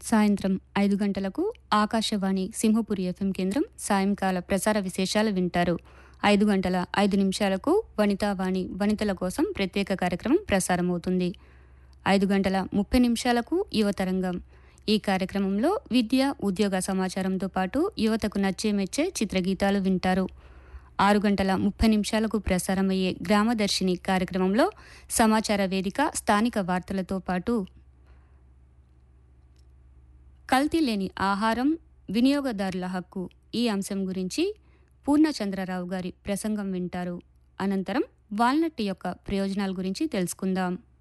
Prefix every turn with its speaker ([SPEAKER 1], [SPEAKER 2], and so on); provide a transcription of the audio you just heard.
[SPEAKER 1] సాయంత్రం 5 గంటలకు ఆకాశవాణి సింహపురి ఎఫ్ఎం కేంద్రం సాయంకాల ప్రసార విశేషాలు వింటారు. 5 గంటల 5 నిమిషాలకు వనితావాణి వనితల కోసం ప్రత్యేక కార్యక్రమం ప్రసారమవుతుంది. 5 గంటల 30 నిమిషాలకు యువతరంగం. ఈ కార్యక్రమంలో విద్య, ఉద్యోగ సమాచారంతో పాటు యువతకు నచ్చే మెచ్చే చిత్రగీతాలు వింటారు. 6 గంటల 30 నిమిషాలకు ప్రసారమయ్యే గ్రామదర్శిని కార్యక్రమంలో సమాచార వేదిక, స్థానిక వార్తలతో పాటు కల్తీ లేని ఆహారం, వినియోగదారుల హక్కు ఈ అంశం గురించి పూర్ణచంద్రరావు గారి ప్రసంగం వింటారు. అనంతరం వాల్నట్ యొక్క ప్రయోజనాల గురించి తెలుసుకుందాం.